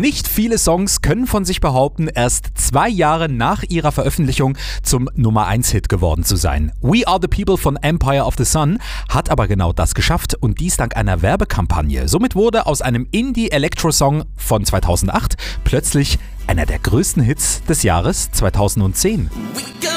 Nicht viele Songs können von sich behaupten, erst 2 Jahre nach ihrer Veröffentlichung zum Nummer-1-Hit geworden zu sein. We Are the People von Empire of the Sun hat aber genau das geschafft und dies dank einer Werbekampagne. Somit wurde aus einem Indie-Electro-Song von 2008 plötzlich einer der größten Hits des Jahres 2010.